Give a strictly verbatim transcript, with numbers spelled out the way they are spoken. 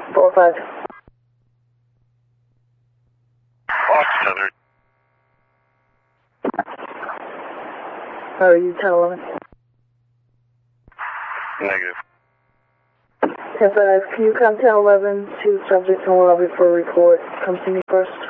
four five. Fox Center. How are you, ten eleven? Negative. ten five, can you come ten eleven to subject in lobby for a report? Come see me first.